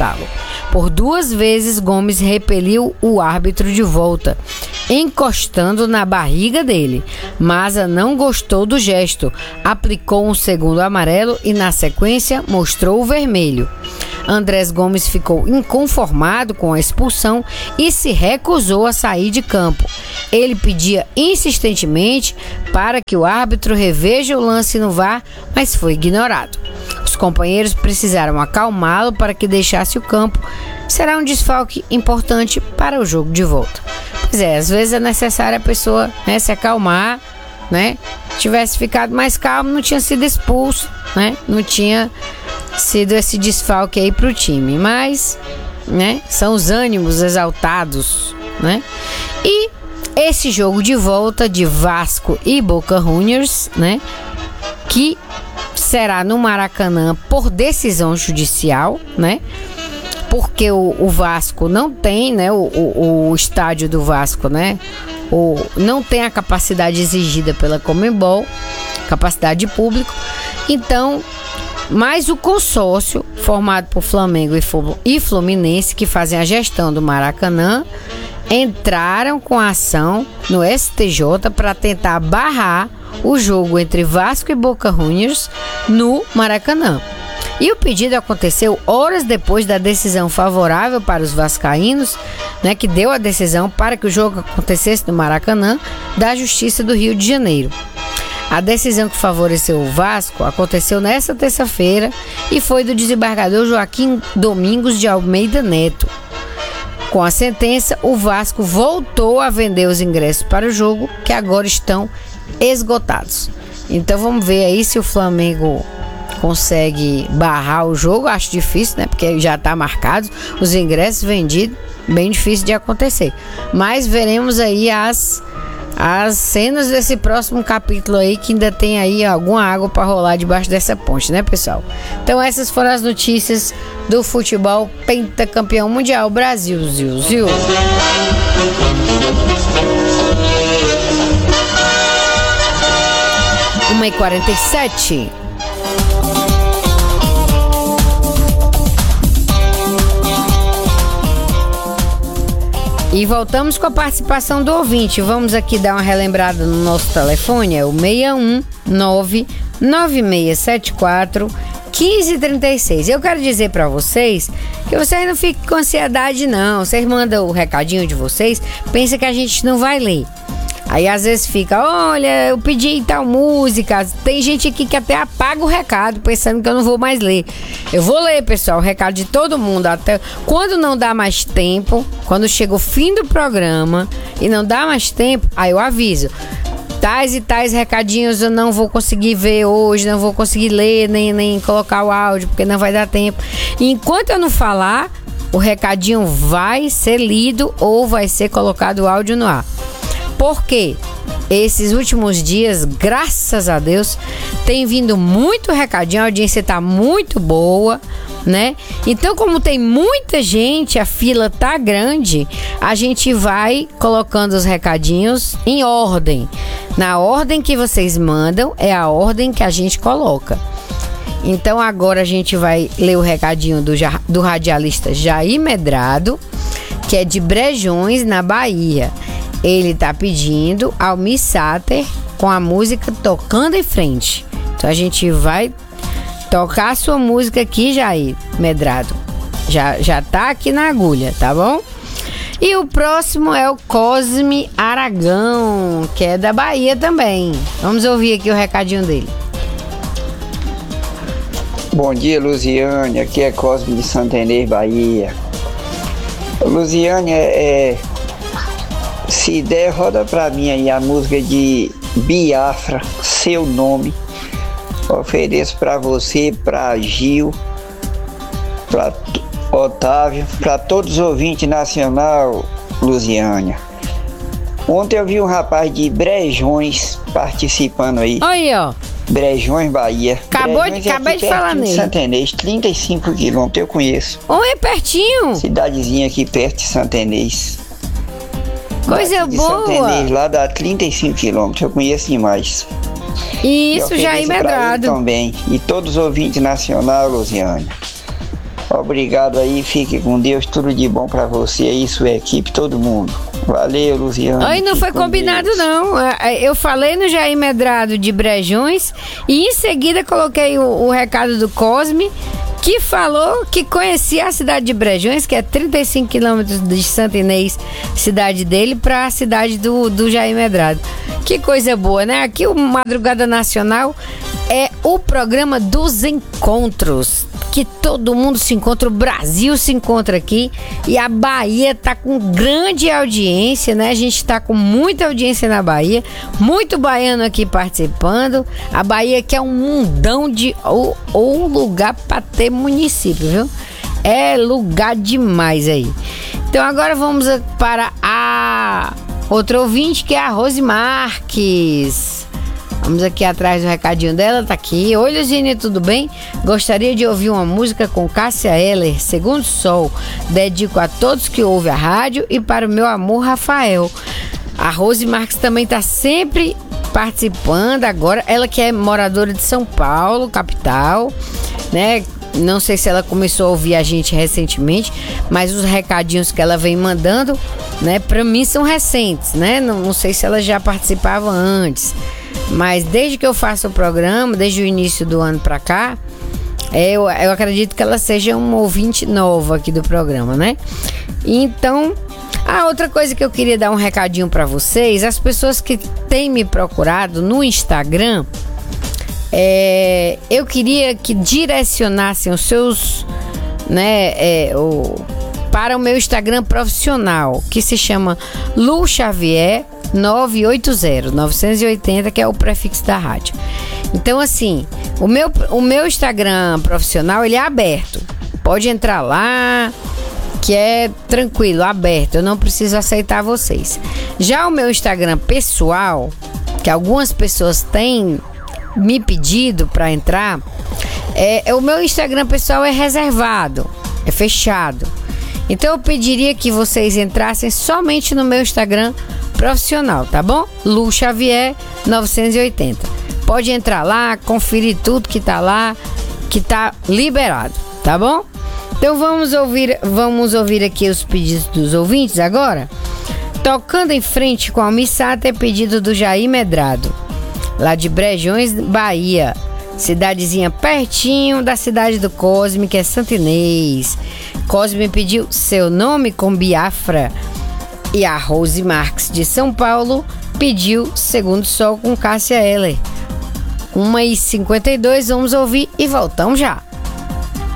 afastá-lo. Por 2 vezes, Gomes repeliu o árbitro de volta, encostando na barriga dele. Maza não gostou do gesto, aplicou um segundo amarelo e, na sequência, mostrou o vermelho. Andrés Gomes ficou inconformado com a expulsão e se recusou a sair de campo. Ele pedia insistentemente para que o árbitro reveja o lance no VAR, mas foi ignorado. Os companheiros precisaram acalmá-lo para que deixasse o campo. Será um desfalque importante para o jogo de volta. Pois é, às vezes é necessário a pessoa, né, se acalmar, né? Tivesse ficado mais calmo, não tinha sido expulso, né? Não tinha sido esse desfalque aí pro time. Mas, né, são os ânimos exaltados, né? E esse jogo de volta de Vasco e Boca Juniors, né, que será no Maracanã por decisão judicial, né? Porque o Vasco não tem, né, o estádio do Vasco, né, não tem a capacidade exigida pela Conmebol, capacidade de público. Então, mais o consórcio formado por Flamengo e Fluminense, que fazem a gestão do Maracanã, entraram com a ação no STJ para tentar barrar o jogo entre Vasco e Boca Juniors no Maracanã. E o pedido aconteceu horas depois da decisão favorável para os vascaínos, né, que deu a decisão para que o jogo acontecesse no Maracanã, da Justiça do Rio de Janeiro. A decisão que favoreceu o Vasco aconteceu nesta terça-feira e foi do desembargador Joaquim Domingos de Almeida Neto. Com a sentença, o Vasco voltou a vender os ingressos para o jogo, que agora estão esgotados. Então vamos ver aí se o Flamengo consegue barrar o jogo. Acho difícil, né? Porque já está marcado, os ingressos vendidos, bem difícil de acontecer. Mas veremos aí as cenas desse próximo capítulo aí, que ainda tem aí alguma água para rolar debaixo dessa ponte, né, pessoal? Então essas foram as notícias do futebol pentacampeão mundial Brasil. 1h47. E voltamos com a participação do ouvinte. Vamos aqui dar uma relembrada no nosso telefone, é o 619-9674-1536. Eu quero dizer para vocês que vocês não fiquem com ansiedade, não. Vocês mandam o recadinho de vocês, pensa que a gente não vai ler. Aí às vezes fica, olha, eu pedi tal música. Tem gente aqui que até apaga o recado pensando que eu não vou mais ler. Eu vou ler, pessoal, o recado de todo mundo. Até quando não dá mais tempo, quando chega o fim do programa e não dá mais tempo, aí eu aviso. Tais e tais recadinhos eu não vou conseguir ver hoje, não vou conseguir ler, nem colocar o áudio, porque não vai dar tempo. E enquanto eu não falar, o recadinho vai ser lido ou vai ser colocado o áudio no ar. Porque esses últimos dias, graças a Deus, tem vindo muito recadinho, a audiência tá muito boa, né? Então, como tem muita gente, a fila tá grande, a gente vai colocando os recadinhos em ordem. Na ordem que vocês mandam, é a ordem que a gente coloca. Então, agora a gente vai ler o recadinho do radialista Jair Medrado, que é de Brejões, na Bahia. Ele tá pedindo Almir Sater com a música Tocando em Frente. Então a gente vai tocar a sua música aqui, Jair Medrado. Já tá aqui na agulha, tá bom? E o próximo é o Cosme Aragão, que é da Bahia também. Vamos ouvir aqui o recadinho dele. Bom dia, Luziane. Aqui é Cosme de Santa Inês, Bahia. Luziane, se der, roda pra mim aí a música de Biafra, Seu Nome. Ofereço pra você, pra Gil, pra Otávio, pra todos os ouvintes nacional, Luziânia. Ontem eu vi um rapaz de Brejões participando aí. Aí, ó. Brejões, Bahia. Acabei de falar nele. Santa Inês, 35 quilômetros, eu conheço. Oi, pertinho. Cidadezinha aqui perto de Santa Inês. Coisa boa. Santa Inês, lá dá 35 quilômetros, eu conheço demais. Isso, Jair Medrado. Também. E todos os ouvintes nacional, Luziane. Obrigado aí, fique com Deus, tudo de bom pra você aí, sua equipe, todo mundo. Valeu, Luziane. Aí não foi combinado, Deus. não. Eu falei no Jair Medrado de Brejões e em seguida coloquei o recado do Cosme, que falou que conhecia a cidade de Brejões, que é 35 quilômetros de Santa Inês, cidade dele, para a cidade do Jair Medrado. Que coisa boa, né? Aqui o Madrugada Nacional é o programa dos encontros, que todo mundo se encontra, o Brasil se encontra aqui e a Bahia tá com grande audiência, né? A gente tá com muita audiência na Bahia, muito baiano aqui participando. A Bahia que é um mundão ou um lugar para ter município, viu? É lugar demais aí. Então agora vamos para a outra ouvinte, que é a Rose Marques. Vamos aqui atrás do recadinho dela, tá aqui. Oi, Luziane, tudo bem? Gostaria de ouvir uma música com Cássia Eller, Segundo Sol. Dedico a todos que ouvem a rádio e para o meu amor, Rafael. A Rose Marques também tá sempre participando agora. Ela que é moradora de São Paulo, capital, né? Não sei se ela começou a ouvir a gente recentemente, mas os recadinhos que ela vem mandando, né, pra mim são recentes, né? Não sei se ela já participava antes. Mas desde que eu faço o programa, desde o início do ano pra cá, eu acredito que ela seja uma ouvinte nova aqui do programa, né? Então, a outra coisa que eu queria dar um recadinho pra vocês, as pessoas que têm me procurado no Instagram, eu queria que direcionassem os seus, né, para o meu Instagram profissional, que se chama Lu Xavier 980, que é o prefixo da rádio. Então, assim, o meu Instagram profissional, ele é aberto. Pode entrar lá, que é tranquilo, aberto. Eu não preciso aceitar vocês. Já o meu Instagram pessoal, que algumas pessoas têm me pedido para entrar, o meu Instagram pessoal é reservado, é fechado. Então eu pediria que vocês entrassem somente no meu Instagram profissional, tá bom? Lu Xavier 980. Pode entrar lá, conferir tudo que tá lá, que tá liberado, tá bom? Então vamos ouvir aqui os pedidos dos ouvintes agora. Tocando em frente com a Missata é pedido do Jair Medrado, lá de Brejões, Bahia. Cidadezinha pertinho da cidade do Cosme, que é Santa Inês. Cosme pediu Seu Nome com Biafra. E a Rose Marques de São Paulo pediu Segundo Sol com Cássia Eller. 1h52, vamos ouvir e voltamos já.